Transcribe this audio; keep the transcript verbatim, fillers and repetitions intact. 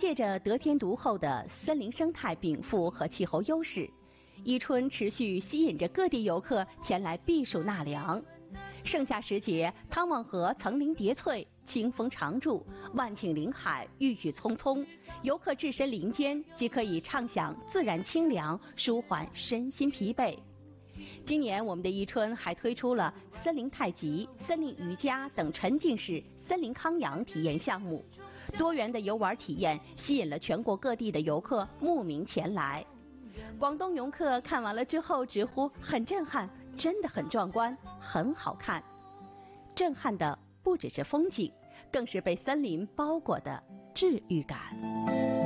借着得天独厚的森林生态禀赋和气候优势，伊春持续吸引着各地游客前来避暑纳凉。盛夏时节，汤旺河层林叠翠，清风常驻，万顷林海，郁郁葱葱。游客置身林间，即可以畅享自然清凉，舒缓身心疲惫。今年我们的伊春还推出了森林太极、森林瑜伽等沉浸式森林康养体验项目，多元的游玩体验吸引了全国各地的游客慕名前来。广东游客看完了之后直呼很震撼，真的很壮观，很好看。震撼的不只是风景，更是被森林包裹的治愈感。